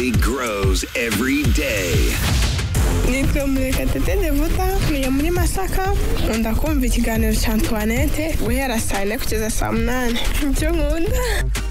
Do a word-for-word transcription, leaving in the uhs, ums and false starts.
Family grows every day. Nitwa Murekatete Devuta, ntuye muri Masaka, nkunda kumva ikiganiro cya Antoinette guhera saa yine kugeza saa munani. Icyo nkunda